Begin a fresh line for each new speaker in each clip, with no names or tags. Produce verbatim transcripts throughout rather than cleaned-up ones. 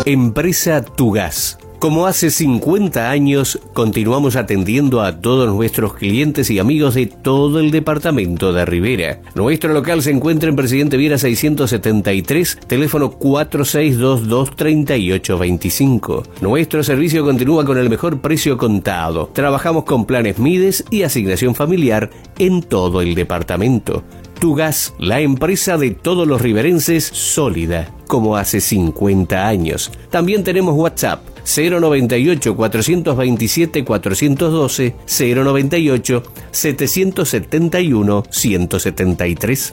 Empresa Tugas. Como hace cincuenta años, continuamos atendiendo a todos nuestros clientes y amigos de todo el departamento de Rivera. Nuestro local se encuentra en Presidente Viera seiscientos setenta y tres, teléfono cuatro seis dos dos, tres ocho dos cinco. Nuestro servicio continúa con el mejor precio contado. Trabajamos con planes Mides y asignación familiar en todo el departamento. Tugas, la empresa de todos los riverenses, sólida, como hace cincuenta años. También tenemos WhatsApp, cero noventa y ocho, cuatrocientos veintisiete, cuatrocientos doce, cero noventa y ocho, setecientos setenta y uno, ciento setenta y tres.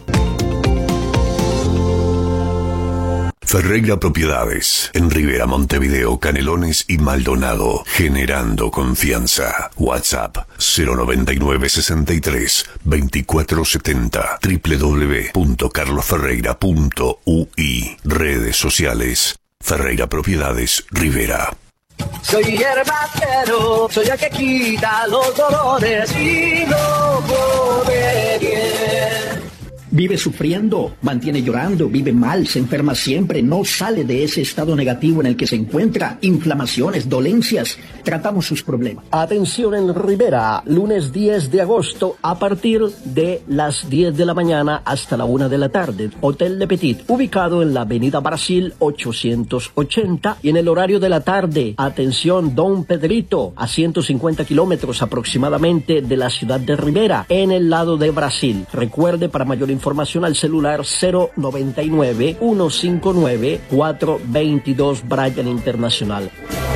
Ferreira Propiedades, en Rivera, Montevideo, Canelones y Maldonado, generando confianza. WhatsApp cero noventa y nueve, sesenta y tres, veinticuatro setenta, doble u doble u doble u punto carlos ferreira punto u i. Redes sociales, Ferreira Propiedades, Rivera.
Soy herbatero, soy el que quita los dolores y no pone bien.
Vive sufriendo, mantiene llorando, vive mal, se enferma siempre, no sale de ese estado negativo en el que se encuentra, inflamaciones, dolencias. Tratamos sus problemas.
Atención en Rivera, lunes diez de agosto a partir de las diez de la mañana hasta la una de la tarde. Hotel Le Petit, ubicado en la avenida Brasil ochocientos ochenta y en el horario de la tarde. Atención Don Pedrito, a ciento cincuenta kilómetros aproximadamente de la ciudad de Rivera, en el lado de Brasil. Recuerde, para mayor información, Información al celular cero noventa y nueve, ciento cincuenta y nueve, cuatrocientos veintidós Bryan Internacional.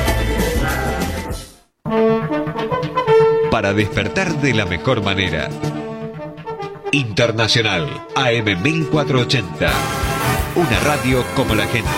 Para despertar de la mejor manera. Internacional A M mil cuatrocientos ochenta. Una radio como la gente.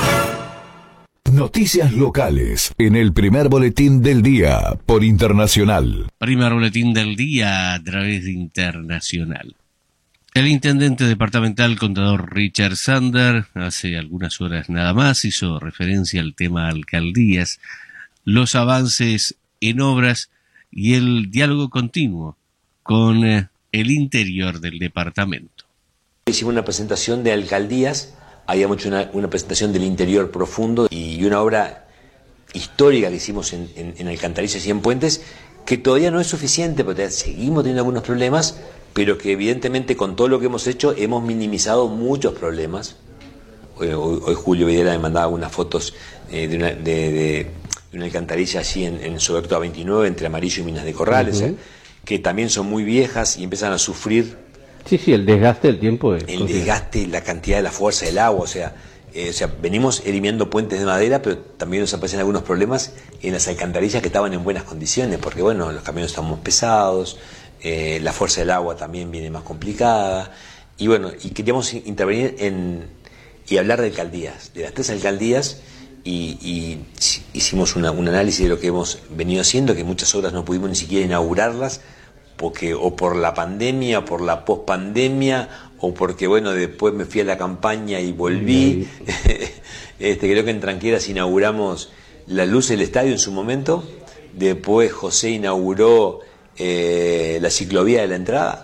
Noticias locales en el primer boletín del día por Internacional.
Primer boletín del día a través de Internacional. El intendente departamental, contador Richard Sander, hace algunas horas nada más hizo referencia al tema alcaldías, los avances en obras y el diálogo continuo con eh, el interior del departamento.
Hicimos una presentación de alcaldías, habíamos hecho una, una presentación del interior profundo y una obra histórica que hicimos en, en, en Alcantarillas y en Puentes, que todavía no es suficiente porque seguimos teniendo algunos problemas, pero que evidentemente con todo lo que hemos hecho hemos minimizado muchos problemas. Hoy, hoy, hoy Julio Videla me mandaba unas fotos eh, de, una, de, de, de una alcantarilla allí en, en Soberto A veintinueve, entre Amarillo y Minas de Corrales, uh-huh. eh, que también son muy viejas y empiezan a sufrir.
Sí, sí, el desgaste del tiempo. Es
el desgaste, la cantidad de la fuerza del agua, o sea, eh, o sea, venimos elimiando puentes de madera, pero también nos aparecen algunos problemas en las alcantarillas que estaban en buenas condiciones, porque bueno, los camiones están más pesados. Eh, la fuerza del agua también viene más complicada y bueno, y queríamos intervenir en y hablar de alcaldías, de las tres alcaldías y, y hicimos una, un análisis de lo que hemos venido haciendo, que muchas obras no pudimos ni siquiera inaugurarlas porque o por la pandemia, o por la pospandemia o porque bueno, después me fui a la campaña y volví. este, creo que en Tranqueras inauguramos la luz del estadio en su momento, después José inauguró Eh, la ciclovía de la entrada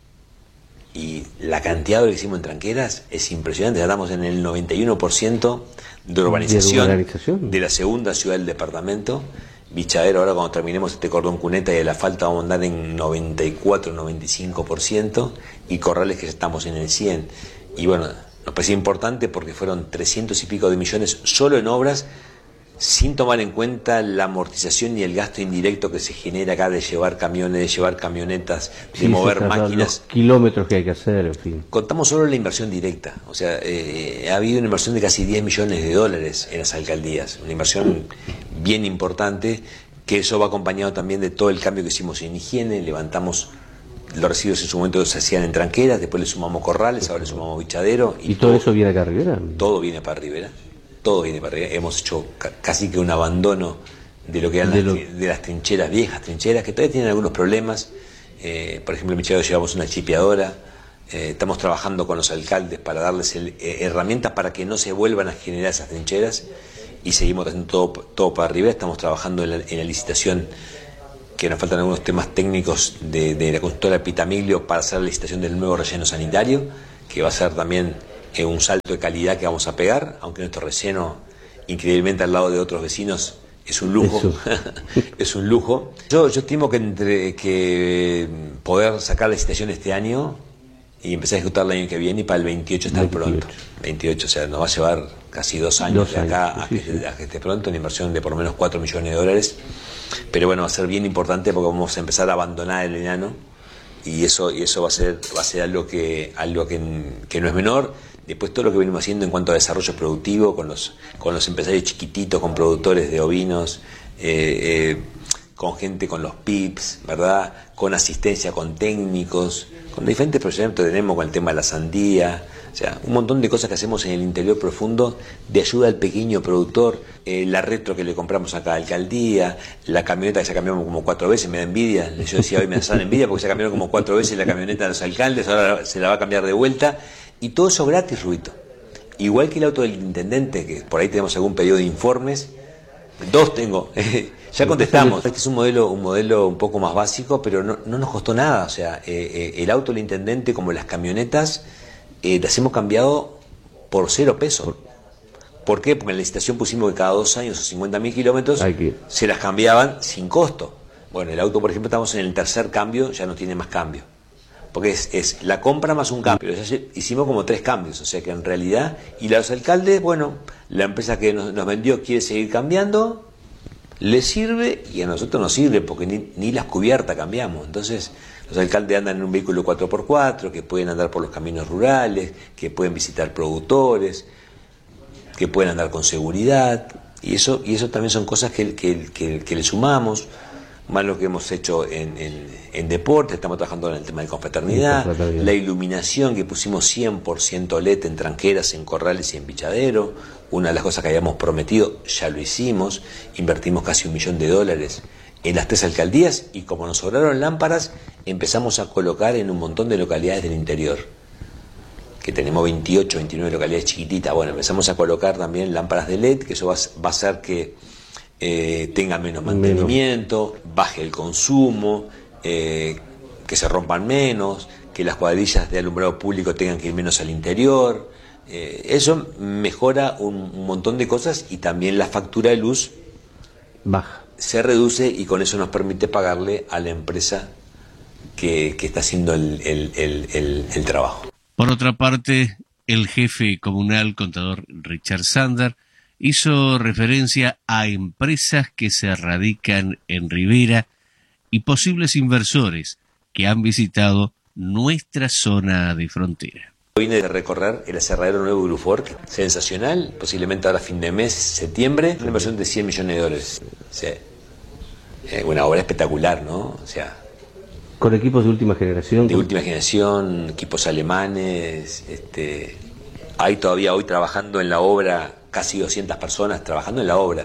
y la cantidad de lo que hicimos en Tranqueras es impresionante. Estamos en el noventa y uno por ciento de urbanización, ¿De, urbanización? de la segunda ciudad del departamento. Bichadero, ahora cuando terminemos este cordón cuneta y de la falta vamos a andar en noventa y cuatro, noventa y cinco por ciento y Corrales que ya estamos en el cien. Y bueno, nos parecía importante porque fueron trescientos y pico de millones solo en obras, sin tomar en cuenta la amortización y el gasto indirecto que se genera acá de llevar camiones, de llevar camionetas, de sí, mover máquinas.
Los kilómetros que hay que hacer, en fin.
Contamos solo la inversión directa, o sea, eh, ha habido una inversión de casi diez millones de dólares en las alcaldías, una inversión bien importante, que eso va acompañado también de todo el cambio que hicimos en higiene. Levantamos los residuos, en su momento se hacían en Tranqueras, después le sumamos Corrales, ahora le sumamos Bichadero.
¿Y, ¿Y todo, todo eso viene acá a Rivera?
Todo viene para Rivera. Todo viene para arriba. Hemos hecho ca casi que un abandono de lo que eran de, las, lo... de las trincheras, viejas trincheras, que todavía tienen algunos problemas. Eh, por ejemplo, en Michado llevamos una chipeadora. Eh, estamos trabajando con los alcaldes para darles el, eh, herramientas para que no se vuelvan a generar esas trincheras. Y seguimos haciendo todo, todo para arriba. Estamos trabajando en la, en la licitación, que nos faltan algunos temas técnicos de, de la constructora Pitamiglio para hacer la licitación del nuevo relleno sanitario, que va a ser también un salto de calidad que vamos a pegar, aunque nuestro relleno increíblemente al lado de otros vecinos, es un lujo. Es un lujo. Yo, yo estimo que, entre, que poder sacar la licitación este año y empezar a ejecutar el año que viene, y para el veintiocho estar pronto. veintiocho, o sea, nos va a llevar casi dos años dos de acá años, sí, a, que, sí. a que esté pronto, una inversión de por lo menos cuatro millones de dólares. Pero bueno, va a ser bien importante porque vamos a empezar a abandonar el enano, y eso y eso va a ser va a ser algo que algo que, que no es menor. Después todo lo que venimos haciendo en cuanto a desarrollo productivo con los con los empresarios chiquititos, con productores de ovinos, eh, eh, con gente con los P I Ps, ¿verdad? Con asistencia, con técnicos, con diferentes proyectos que tenemos, con el tema de la sandía, o sea, un montón de cosas que hacemos en el interior profundo de ayuda al pequeño productor, eh, la retro que le compramos acá a la alcaldía, la camioneta que ya cambiamos como cuatro veces, me da envidia, yo decía hoy me da envidia porque ya cambiaron como cuatro veces la camioneta de los alcaldes, ahora se la va a cambiar de vuelta, y todo eso gratis, Ruito. Igual que el auto del intendente, que por ahí tenemos algún pedido de informes, dos tengo, ya contestamos. Este es un modelo un modelo un poco más básico, pero no, no nos costó nada. O sea, eh, eh, el auto del intendente, como las camionetas, eh, las hemos cambiado por cero pesos. ¿Por qué? Porque en la licitación pusimos que cada dos años o cincuenta mil kilómetros se las cambiaban sin costo. Bueno, el auto, por ejemplo, estamos en el tercer cambio, ya no tiene más cambio. Porque es, es la compra más un cambio. Ya hicimos como tres cambios, o sea que en realidad, y los alcaldes, bueno, la empresa que nos, nos vendió quiere seguir cambiando, le sirve, y a nosotros nos sirve porque ni, ni las cubiertas cambiamos. Entonces los alcaldes andan en un vehículo cuatro por cuatro, que pueden andar por los caminos rurales, que pueden visitar productores, que pueden andar con seguridad, y eso y eso también son cosas que, que, que, que le sumamos, más lo que hemos hecho en, en, en deporte. Estamos trabajando en el tema de confraternidad, confraternidad, la iluminación, que pusimos cien por ciento L E D en tranqueras, en corrales y en pichadero. Una de las cosas que habíamos prometido, ya lo hicimos, invertimos casi un millón de dólares en las tres alcaldías, y como nos sobraron lámparas, empezamos a colocar en un montón de localidades del interior, que tenemos veintiocho, veintinueve localidades chiquititas. Bueno, empezamos a colocar también lámparas de L E D, que eso va, va a hacer que eh, tenga menos mantenimiento, menos. baje el consumo, eh, que se rompan menos, que las cuadrillas de alumbrado público tengan que ir menos al interior. Eh, eso mejora un, un montón de cosas, y también la factura de luz baja, se reduce, y con eso nos permite pagarle a la empresa que, que está haciendo el, el, el, el, el trabajo.
Por otra parte, el jefe comunal contador Richard Sander hizo referencia a empresas que se radican en Rivera y posibles inversores que han visitado nuestra zona de frontera.
Vine de recorrer el aserradero nuevo de Grufork, sensacional, posiblemente ahora a fin de mes, septiembre, una inversión de cien millones de dólares. O sea, eh, una obra espectacular, ¿no? O sea,
con equipos de última generación.
De última generación, equipos alemanes, este, hay todavía hoy trabajando en la obra casi doscientas personas trabajando en la obra.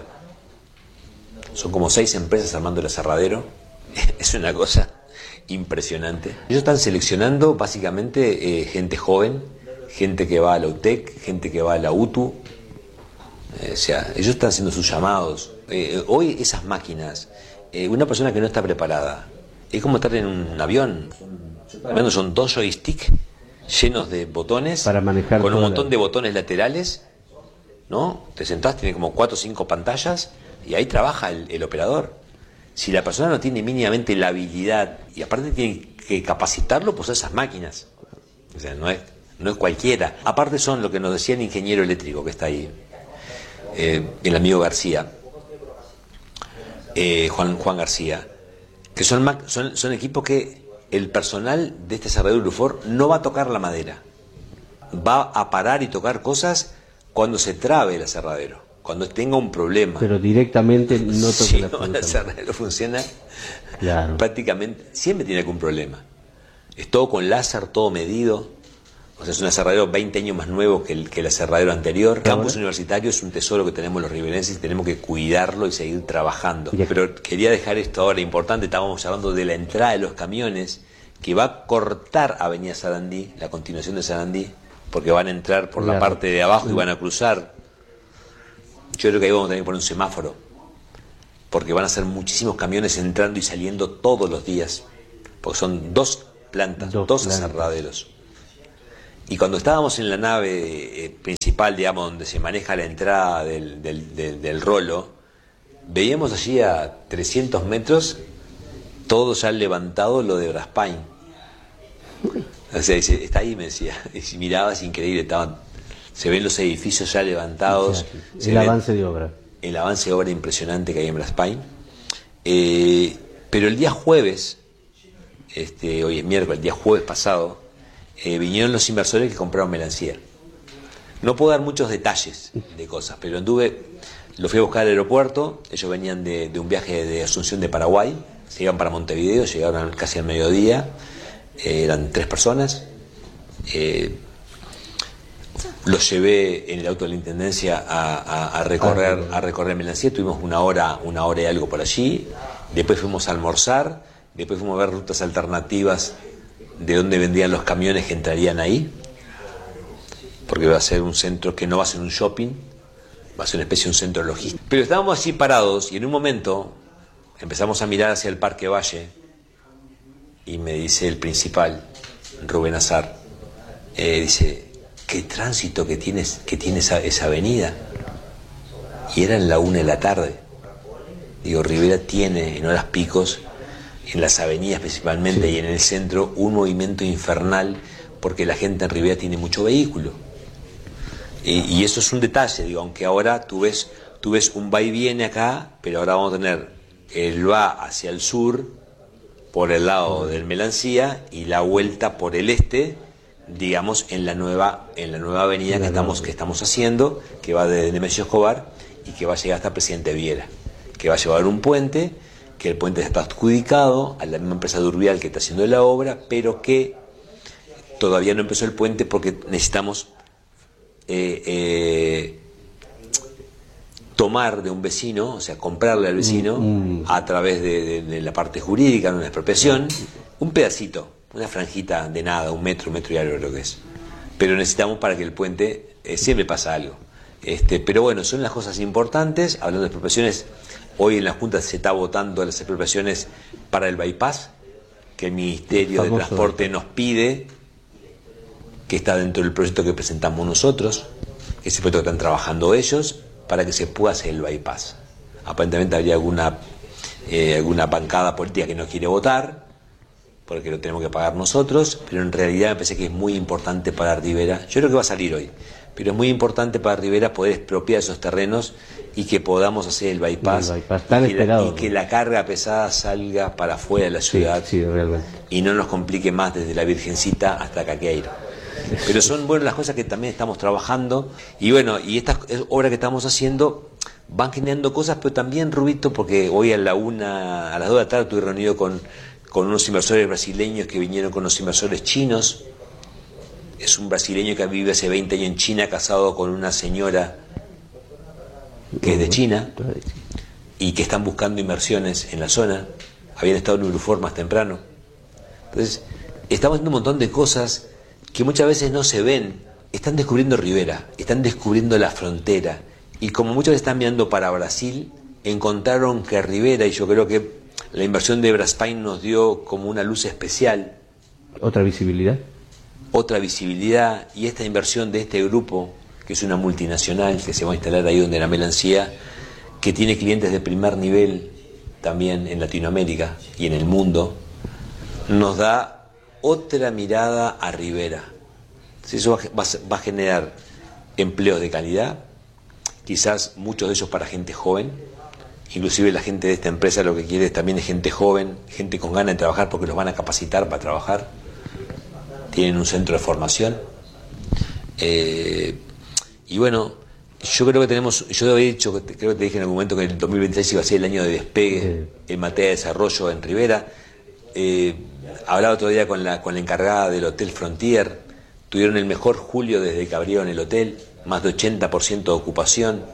Son como seis empresas armando el aserradero. Es una cosa impresionante. Ellos están seleccionando básicamente eh, gente joven, gente que va a la U T E C, gente que va a la U T U. Eh, o sea, ellos están haciendo sus llamados. Eh, hoy esas máquinas, eh, una persona que no está preparada, es como estar en un avión. Bueno, son dos joysticks llenos de botones, para manejar, con un montón la... de botones laterales, ¿no? Te sentás, tiene como cuatro o cinco pantallas, y ahí trabaja el, el operador. Si la persona no tiene mínimamente la habilidad, y aparte tiene que capacitarlo, pues esas máquinas. O sea, no es, no es cualquiera. Aparte son lo que nos decía el ingeniero eléctrico que está ahí, eh, el amigo García, eh, Juan, Juan García, que son, son, son equipos que el personal de este aserradero Grufork no va a tocar la madera. Va a parar y tocar cosas cuando se trabe el aserradero, cuando tenga un problema.
Pero directamente no toca
sí,
la
no, el aserradero funciona, claro, prácticamente, siempre tiene algún problema. Es todo con láser, todo medido. O sea, es un aserradero veinte años más nuevo que el, que el aserradero anterior. El campus universitario es un tesoro que tenemos los riverenses y tenemos que cuidarlo y seguir trabajando. Pero quería dejar esto ahora importante. Estábamos hablando de la entrada de los camiones, que va a cortar Avenida Sarandí, la continuación de Sarandí, porque van a entrar por claro. la parte de abajo y van a cruzar. Yo creo que ahí vamos a tener que poner un semáforo, porque van a ser muchísimos camiones entrando y saliendo todos los días, porque son dos plantas, dos, dos aserraderos. Y cuando estábamos en la nave eh, principal, digamos, donde se maneja la entrada del, del, del, del rolo, veíamos allí a trescientos metros todo ya levantado lo de Braspain. O sea, dice, está ahí, me decía. Y si miraba, es increíble, estaban, se ven los edificios ya levantados.
Sí,
se
el
ven
avance de obra.
El avance de obra impresionante que hay en Braspain. Eh, pero el día jueves, este, hoy es miércoles, el día jueves pasado, eh, vinieron los inversores que compraron Melancier. No puedo dar muchos detalles de cosas, pero anduve, lo fui a buscar al aeropuerto. Ellos venían de, de un viaje de Asunción de Paraguay, se iban para Montevideo, llegaron casi al mediodía, eh, eran tres personas. Eh, los llevé en el auto de la intendencia a, a, a recorrer a recorrer Melancier. Tuvimos una hora, una hora y algo por allí. Después fuimos a almorzar, después fuimos a ver rutas alternativas de dónde vendrían los camiones que entrarían ahí, porque va a ser un centro que no va a ser un shopping, va a ser una especie de un centro logístico. Pero estábamos allí parados y en un momento empezamos a mirar hacia el Parque Valle y me dice el principal, Rubén Azar, eh, dice, qué tránsito que tienes, que tiene esa, esa avenida. Y era en la una de la tarde. Digo, Rivera tiene en horas picos, en las avenidas principalmente, sí, y en el centro, un movimiento infernal, porque la gente en Rivera tiene mucho vehículo. Y, y eso es un detalle, digo, aunque ahora tú ves, tú ves un va y viene acá, pero ahora vamos a tener el va hacia el sur, por el lado del Melancía, y la vuelta por el este, digamos, en la nueva, en la nueva avenida que estamos, que estamos haciendo, que va de Nemesio Escobar y que va a llegar hasta Presidente Viera, que va a llevar un puente, que el puente está adjudicado a la misma empresa de Urbial que está haciendo la obra, pero que todavía no empezó el puente porque necesitamos eh, eh, tomar de un vecino, o sea, comprarle al vecino mm. a través de, de, de la parte jurídica, de una expropiación, un pedacito, una franjita de nada, un metro, un metro y algo lo que es. Pero necesitamos para que el puente, eh, siempre pasa algo. Este, pero bueno, son las cosas importantes. Hablando de expropiaciones, hoy en la Junta se está votando las expropiaciones para el bypass, que el Ministerio de Transporte nos pide, que está dentro del proyecto que presentamos nosotros, que es el proyecto que están trabajando ellos, para que se pueda hacer el bypass. Aparentemente habría alguna, eh, alguna bancada política que no quiere votar, porque lo tenemos que pagar nosotros, pero en realidad me parece que es muy importante para Rivera. Yo creo que va a salir hoy, pero es muy importante para Rivera poder expropiar esos terrenos y que podamos hacer el bypass,
el bypass tan
y, que
esperado,
la, y que la carga pesada salga para afuera de la ciudad,
sí, sí, realmente,
y no nos complique más desde la Virgencita hasta Caqueiro. Pero son bueno las cosas que también estamos trabajando, y bueno, y estas obras que estamos haciendo van generando cosas, pero también, Rubito, porque hoy a la una, a las dos de la tarde estuve reunido con, con unos inversores brasileños que vinieron con unos inversores chinos. Es un brasileño que vive hace veinte años en China, casado con una señora que es de China, y que están buscando inversiones en la zona. Habían estado en Urufor más temprano. Entonces, estamos haciendo un montón de cosas que muchas veces no se ven. Están descubriendo Rivera, están descubriendo la frontera, y como muchos están mirando para Brasil, encontraron que Rivera, y yo creo que la inversión de Braspain nos dio como una luz especial.
¿Otra visibilidad?
Otra visibilidad, y esta inversión de este grupo, que es una multinacional que se va a instalar ahí donde la Melancía, que tiene clientes de primer nivel también en Latinoamérica y en el mundo, nos da otra mirada a Rivera. Eso va, va a generar empleos de calidad, quizás muchos de ellos para gente joven. Inclusive la gente de esta empresa lo que quiere también es gente joven, gente con ganas de trabajar, porque los van a capacitar para trabajar. Tienen un centro de formación. Eh, y bueno, yo creo que tenemos, yo había dicho, creo que te dije en algún momento que el dos mil veintiséis iba a ser el año de despegue en materia de desarrollo en Rivera. Eh, hablaba otro día con la, con la encargada del Hotel Frontier. Tuvieron el mejor julio desde que abrieron el hotel, más de ochenta por ciento de ocupación.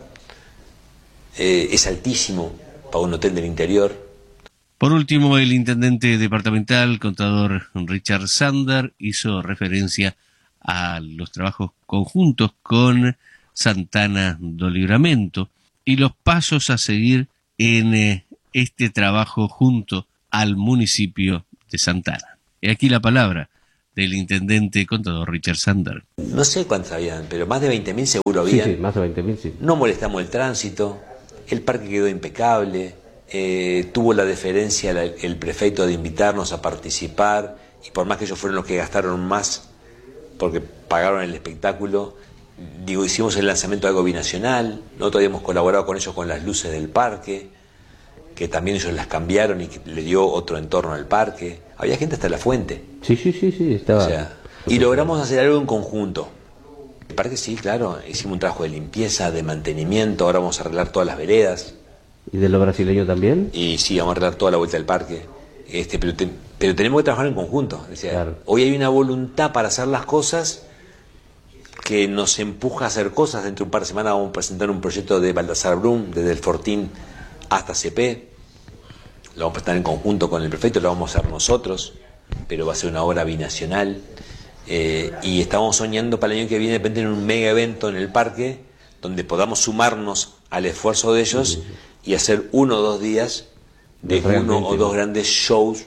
Eh, es altísimo para un hotel del interior.
Por último, el intendente departamental, contador Richard Sander, hizo referencia a los trabajos conjuntos con Santana do Livramento y los pasos a seguir en eh, este trabajo junto al municipio de Santana. Y aquí la palabra del intendente contador Richard Sander.
No sé cuántos habían, pero más de veinte mil seguro habían.
Sí, sí, más de veinte mil, sí.
No molestamos el tránsito, el parque quedó impecable, eh, tuvo la deferencia el, el prefecto de invitarnos a participar, y por más que ellos fueron los que gastaron más, porque pagaron el espectáculo, digo, hicimos el lanzamiento de algo binacional, nosotros habíamos colaborado con ellos con las luces del parque, que también ellos las cambiaron y que le dio otro entorno al parque. Había gente hasta la fuente.
Sí, sí, sí, sí, estaba.
O sea, y logramos hacer algo en conjunto. El parque sí, claro, hicimos un trabajo de limpieza, de mantenimiento, ahora vamos a arreglar todas las veredas.
¿Y de lo brasileño también?
Y sí, vamos a arreglar toda la vuelta del parque. Este, pero, te, pero tenemos que trabajar en conjunto. O sea,
claro.
Hoy hay una voluntad para hacer las cosas que nos empuja a hacer cosas. Dentro de un par de semanas vamos a presentar un proyecto de Baltasar Brum, desde el Fortín hasta C P. Lo vamos a presentar en conjunto con el prefecto, lo vamos a hacer nosotros, pero va a ser una obra binacional. Eh, y estamos soñando para el año que viene de repente en un mega evento en el parque, donde podamos sumarnos al esfuerzo de ellos, sí, sí, sí. y hacer uno o dos días de Realmente, uno o dos grandes shows,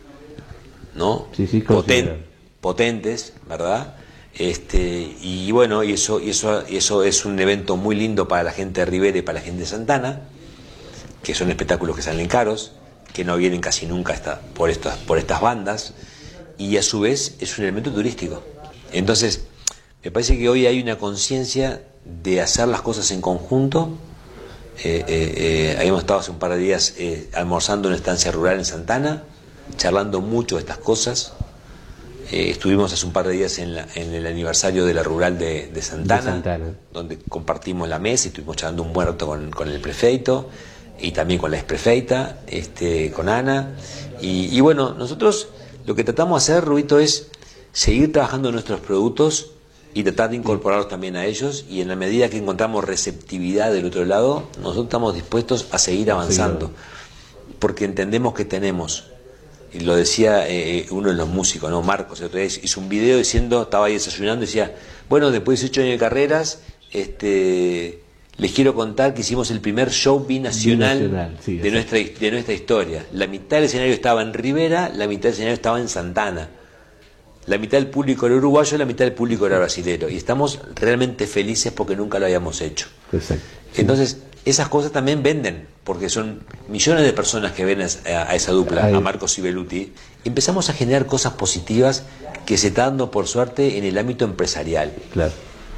¿no?
Sí, sí,
Poten, potentes, ¿verdad? Este, y bueno, y eso, y eso, y eso es un evento muy lindo para la gente de Rivera y para la gente de Santana, que son espectáculos que salen caros, que no vienen casi nunca esta, por, estas, por estas bandas, y a su vez es un elemento turístico. Entonces, me parece que hoy hay una conciencia de hacer las cosas en conjunto. Eh, eh, eh, habíamos estado hace un par de días eh, almorzando en una estancia rural en Santana, charlando mucho de estas cosas. Eh, estuvimos hace un par de días en, la, en el aniversario de la rural de, de, Santana, de Santana, donde compartimos la mesa y estuvimos charlando un muerto con, con el prefeito y también con la exprefeita, este, con Ana. Y, y bueno, nosotros lo que tratamos de hacer, Rubito, es seguir trabajando en nuestros productos y tratar de incorporarlos también a ellos, y en la medida que encontramos receptividad del otro lado, nosotros estamos dispuestos a seguir avanzando, porque entendemos que tenemos, y lo decía eh, uno de los músicos, ¿no? Marcos, el otro día hizo un video diciendo, estaba ahí desayunando y decía, bueno, después de dieciocho años de carreras, este, les quiero contar que hicimos el primer show binacional, binacional sí, de, nuestra, de nuestra historia. La mitad del escenario estaba en Rivera, la mitad del escenario estaba en Santana. La mitad del público era uruguayo, la mitad del público era brasilero. Y estamos realmente felices porque nunca lo habíamos hecho.
Exacto.
Entonces, esas cosas también venden, porque son millones de personas que ven a, a esa dupla, Ay. a Marcos y Beluti. Empezamos a generar cosas positivas que se están dando, por suerte, en el ámbito empresarial.
Claro.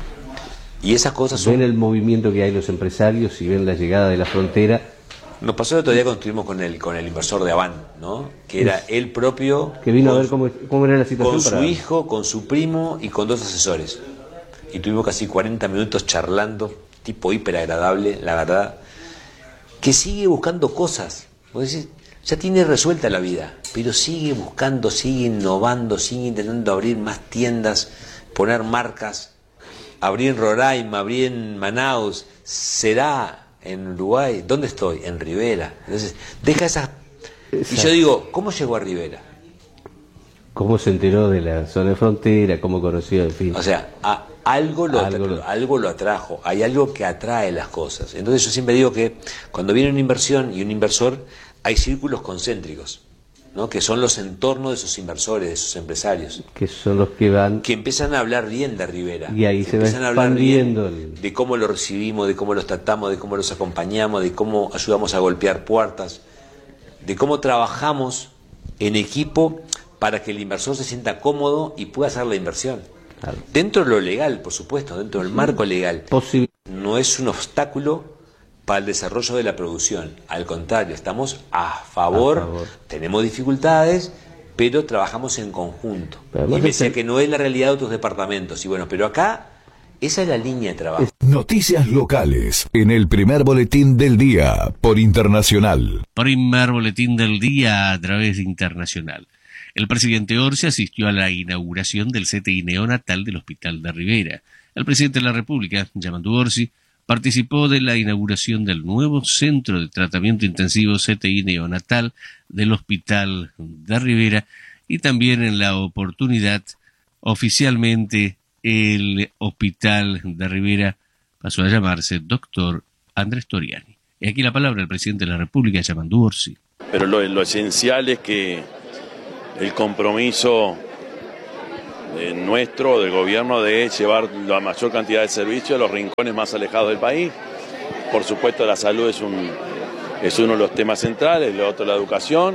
Y esas cosas son...
Ven el movimiento que hay los empresarios y ven la llegada de la frontera.
Nos pasó el otro día cuando estuvimos con el, con el inversor de Avant, ¿no? Que era él propio...
Que vino
con,
a ver cómo, cómo era la situación.
Con
para...
su hijo, con su primo y con dos asesores. Y tuvimos casi cuarenta minutos charlando, tipo hiper agradable, la verdad. Que sigue buscando cosas. Vos decís, ya tiene resuelta la vida, pero sigue buscando, sigue innovando, sigue intentando abrir más tiendas, poner marcas. Abrí en Roraima, abrí en Manaus, será en Uruguay. ¿Dónde estoy? En Rivera. Entonces, deja esas... Exacto. Y yo digo, ¿cómo llegó a Rivera?
¿Cómo se enteró de la zona de frontera? ¿Cómo conoció? En fin.
O sea, a, algo, lo algo, lo... algo lo atrajo. Hay algo que atrae las cosas. Entonces yo siempre digo que cuando viene una inversión y un inversor, hay círculos concéntricos, ¿no? Que son los entornos de esos inversores, de esos empresarios,
que son los que van,
que empiezan a hablar bien de Rivera,
y ahí se
empiezan
va
a hablar bien
el...
de cómo lo recibimos, de cómo los tratamos, de cómo los acompañamos, de cómo ayudamos a golpear puertas, de cómo trabajamos en equipo para que el inversor se sienta cómodo y pueda hacer la inversión. Claro. Dentro de lo legal, por supuesto, dentro del sí. marco legal.
Posible.
No es un obstáculo para el desarrollo de la producción. Al contrario, estamos a favor, a favor. Tenemos dificultades, pero trabajamos en conjunto. Y me decía el... que no es la realidad de otros departamentos. Y bueno, pero acá esa es la línea de trabajo.
Noticias locales en el primer boletín del día por Internacional.
Primer boletín del día a través de Internacional. El presidente Orsi asistió a la inauguración del C T I neonatal del Hospital de Rivera. El presidente de la República, Yamandu Orsi, participó de la inauguración del nuevo Centro de Tratamiento Intensivo C T I neonatal del Hospital de Rivera, y también en la oportunidad, oficialmente, el Hospital de Rivera pasó a llamarse Doctor Andrés Toriani. Y aquí la palabra del presidente de la República, Yamandu Orsi.
Pero lo, lo esencial es que el compromiso eh, nuestro, del gobierno, de llevar la mayor cantidad de servicios a los rincones más alejados del país. Por supuesto, la salud es, un, es uno de los temas centrales, lo otro la educación,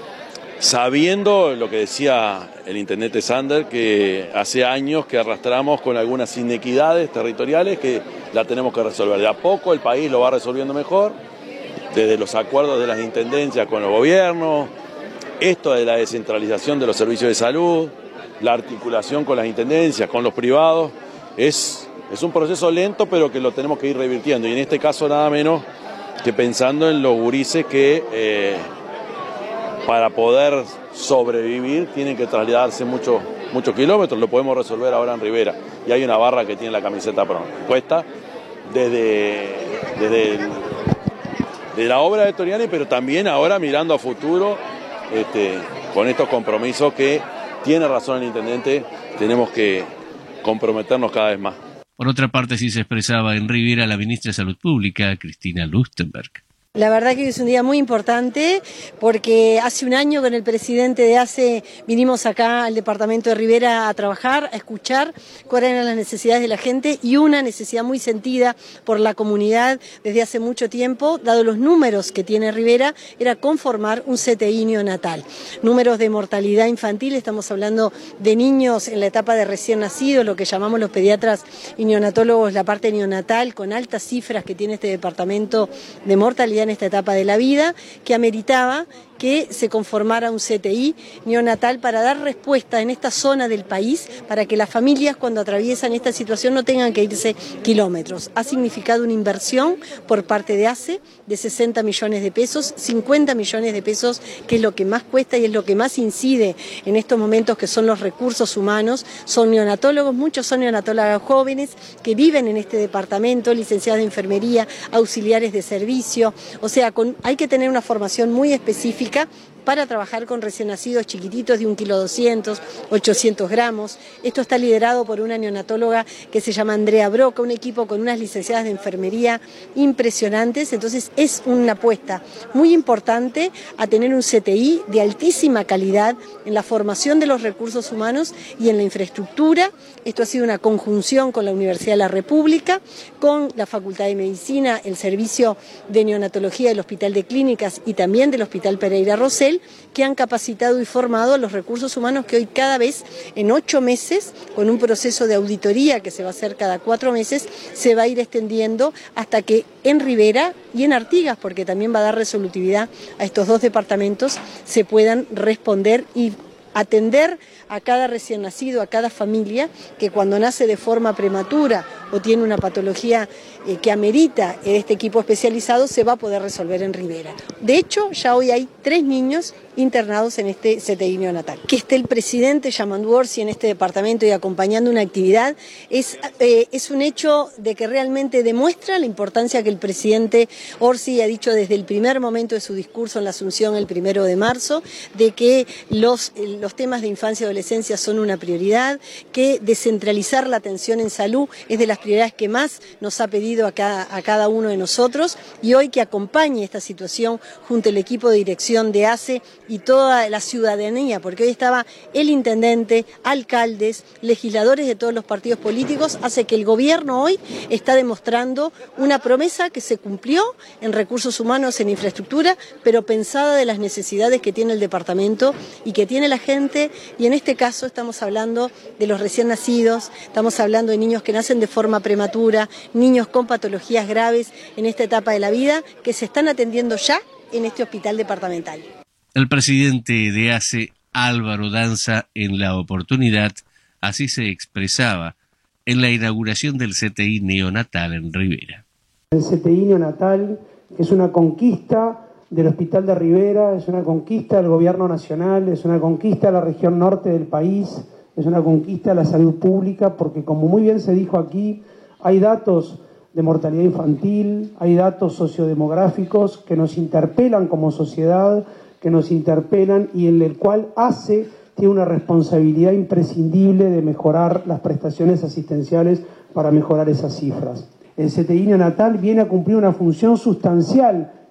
sabiendo lo que decía el intendente Sander, que hace años que arrastramos con algunas inequidades territoriales que la tenemos que resolver. De a poco el país lo va resolviendo mejor, desde los acuerdos de las intendencias con los gobiernos, esto de la descentralización de los servicios de salud, la articulación con las intendencias, con los privados, es, es un proceso lento pero que lo tenemos que ir revirtiendo, y en este caso nada menos que pensando en los gurises que eh, para poder sobrevivir tienen que trasladarse muchos muchos kilómetros. Lo podemos resolver ahora en Rivera, y hay una barra que tiene la camiseta puesta desde, desde el, de la obra de Toriani, pero también ahora mirando a futuro, este, con estos compromisos que tiene razón el intendente, tenemos que comprometernos cada vez más.
Por otra parte, sí se expresaba en Rivera la ministra de Salud Pública, Cristina Lustenberg.
La verdad que es un día muy importante porque hace un año con el presidente de A C E vinimos acá al departamento de Rivera a trabajar, a escuchar cuáles eran las necesidades de la gente, y una necesidad muy sentida por la comunidad desde hace mucho tiempo, dado los números que tiene Rivera, era conformar un C T I neonatal. Números de mortalidad infantil, estamos hablando de niños en la etapa de recién nacidos, lo que llamamos los pediatras y neonatólogos la parte neonatal, con altas cifras que tiene este departamento de mortalidad en esta etapa de la vida, que ameritaba que se conformara un C T I neonatal para dar respuesta en esta zona del país, para que las familias cuando atraviesan esta situación no tengan que irse kilómetros. Ha significado una inversión por parte de A C E de sesenta millones de pesos, cincuenta millones de pesos, que es lo que más cuesta y es lo que más incide en estos momentos, que son los recursos humanos. Son neonatólogos, muchos son neonatólogas jóvenes que viven en este departamento, licenciadas de enfermería, auxiliares de servicio, o sea, con, hay que tener una formación muy específica para trabajar con recién nacidos chiquititos de un kilo doscientos, ochocientos gramos. Esto está liderado por una neonatóloga que se llama Andrea Broca, un equipo con unas licenciadas de enfermería impresionantes. Entonces es una apuesta muy importante a tener un C T I de altísima calidad en la formación de los recursos humanos y en la infraestructura. Esto ha sido una conjunción con la Universidad de la República, con la Facultad de Medicina, el Servicio de Neonatología del Hospital de Clínicas y también del Hospital Pereira Rosell, que han capacitado y formado a los recursos humanos que hoy cada vez, en ocho meses, con un proceso de auditoría que se va a hacer cada cuatro meses, se va a ir extendiendo hasta que en Rivera y en Artigas, porque también va a dar resolutividad a estos dos departamentos, se puedan responder y atender a cada recién nacido, a cada familia que cuando nace de forma prematura o tiene una patología eh, que amerita este equipo especializado, se va a poder resolver en Rivera. De hecho, ya hoy hay tres niños internados en este C T I neonatal. Que esté el presidente Yamandu Orsi en este departamento y acompañando una actividad es, eh, es un hecho de que realmente demuestra la importancia que el presidente Orsi ha dicho desde el primer momento de su discurso en la Asunción el primero de marzo, de que los, los temas de infancia y adolescencia son una prioridad, que descentralizar la atención en salud es de las prioridades que más nos ha pedido a cada, a cada uno de nosotros, y hoy que acompañe esta situación junto al equipo de dirección de A C E y toda la ciudadanía, porque hoy estaba el intendente, alcaldes, legisladores de todos los partidos políticos, hace que el gobierno hoy está demostrando una promesa que se cumplió en recursos humanos, en infraestructura, pero pensada de las necesidades que tiene el departamento y que tiene la gente, y en este caso estamos hablando de los recién nacidos, estamos hablando de niños que nacen de forma prematura, niños con patologías graves en esta etapa de la vida, que se están atendiendo ya en este hospital departamental.
El presidente de A C E, Álvaro Danza, en la oportunidad, así se expresaba en la inauguración del C T I neonatal en Rivera.
El C T I neonatal es una conquista del Hospital de Rivera, es una conquista del gobierno nacional, es una conquista de la región norte del país, es una conquista de la salud pública, porque como muy bien se dijo aquí, hay datos de mortalidad infantil, hay datos sociodemográficos que nos interpelan como sociedad, que nos interpelan y en el cual A C E tiene una responsabilidad imprescindible de mejorar las prestaciones asistenciales para mejorar esas cifras. El C T I neonatal viene a cumplir una función sustancial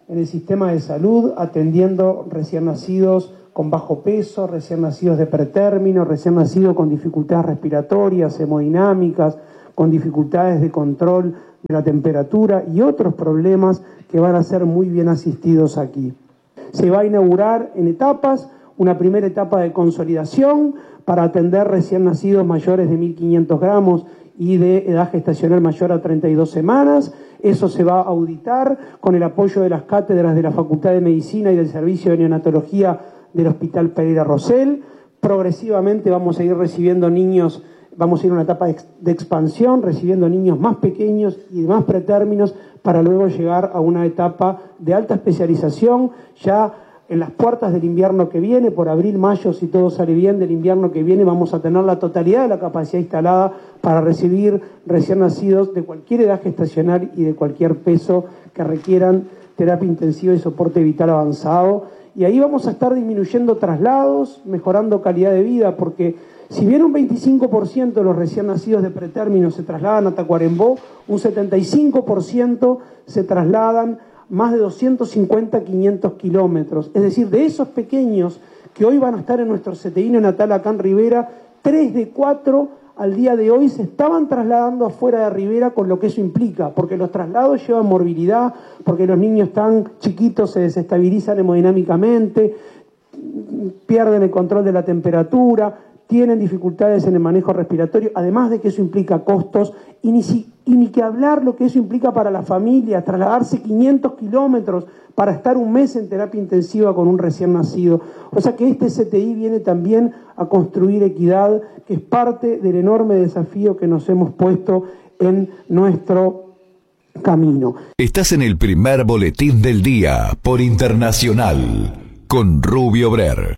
en el sistema de salud, atendiendo recién nacidos con bajo peso, recién nacidos de pretérmino, recién nacidos con dificultades respiratorias, hemodinámicas, con dificultades de control de la temperatura y otros problemas que van a ser muy bien asistidos aquí. Se va a inaugurar en etapas, una primera etapa de consolidación para atender recién nacidos mayores de mil quinientos gramos y de edad gestacional mayor a treinta y dos semanas. Eso se va a auditar con el apoyo de las cátedras de la Facultad de Medicina y del Servicio de Neonatología del Hospital Pereira Rosell. Progresivamente vamos a ir recibiendo niños, vamos a ir a una etapa de expansión, recibiendo niños más pequeños y de más pretérminos para luego llegar a una etapa de alta especialización ya en las puertas del invierno que viene, por abril, mayo, si todo sale bien, del invierno que viene vamos a tener la totalidad de la capacidad instalada para recibir recién nacidos de cualquier edad gestacional y de cualquier peso que requieran terapia intensiva y soporte vital avanzado. Y ahí vamos a estar disminuyendo traslados, mejorando calidad de vida, porque si bien un veinticinco por ciento de los recién nacidos de pretérmino se trasladan a Tacuarembó, un setenta y cinco por ciento se trasladan más de doscientos cincuenta a quinientos kilómetros. Es decir, de esos pequeños que hoy van a estar en nuestro C T I neonatal acá en Rivera, tres de cuatro al día de hoy se estaban trasladando afuera de Rivera, con lo que eso implica, porque los traslados llevan morbilidad, porque los niños tan chiquitos se desestabilizan hemodinámicamente, pierden el control de la temperatura, tienen dificultades en el manejo respiratorio, además de que eso implica costos, y ni, si, y ni que hablar lo que eso implica para la familia, trasladarse quinientos kilómetros para estar un mes en terapia intensiva con un recién nacido. O sea que este C T I viene también a construir equidad, que es parte del enorme desafío que nos hemos puesto en nuestro camino.
Estás en el primer boletín del día por Internacional con Rubio Brer.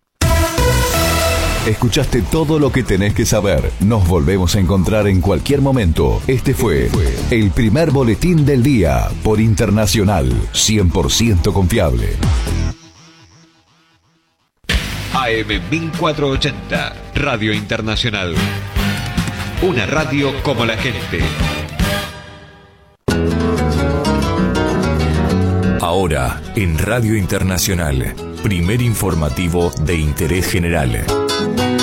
Escuchaste todo lo que tenés que saber. Nos volvemos a encontrar en cualquier momento. Este fue el primer boletín del día por Internacional, cien por ciento confiable.
A M mil cuatrocientos ochenta, Radio Internacional. Una radio como la gente.
Ahora, en Radio Internacional, primer informativo de interés general.